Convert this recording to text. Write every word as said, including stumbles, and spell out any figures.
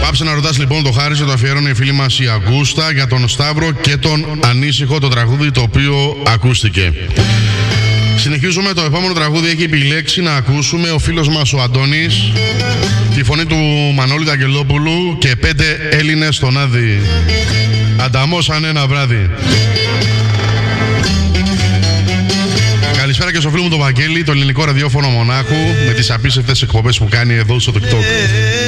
Πάψε να ρωτάς λοιπόν το Χάρισε, το αφιέρωνε η φίλη μας η Αγκούστα για τον Σταύρο και τον Ανήσυχο, το τραγούδι το οποίο ακούστηκε. Συνεχίζουμε, το επόμενο τραγούδι έχει επιλέξει να ακούσουμε ο φίλος μας ο Αντώνης, τη φωνή του Μανώλη Αγγελόπουλου και πέντε Έλληνες στον Άδη. Ανταμώσαν ένα βράδυ. Καλησπέρα και στο φίλο μου τον Βαγγέλη, το ελληνικό ραδιόφωνο Μονάχου, με τις απίστευτες εκπομπές που κάνει εδώ στο TikTok.